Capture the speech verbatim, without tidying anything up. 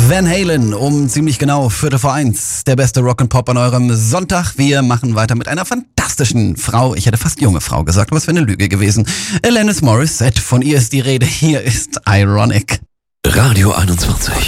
Van Halen um ziemlich genau Viertel vor eins. Der beste Rock and Pop an eurem Sonntag. Wir machen weiter mit einer fantastischen Frau. Ich hätte fast junge Frau gesagt, aber es wäre eine Lüge gewesen. Alanis Morissette, von ihr ist die Rede. Hier ist Ironic. Radio einundzwanzig.